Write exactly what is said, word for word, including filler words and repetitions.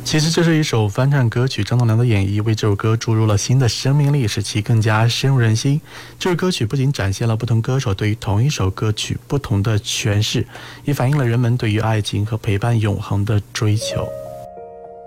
其实这是一首翻唱歌曲，张栋梁的演绎为这首歌注入了新的生命力，使其更加深入人心。这首歌曲不仅展现了不同歌手对于同一首歌曲不同的诠释，也反映了人们对于爱情和陪伴永恒的追求。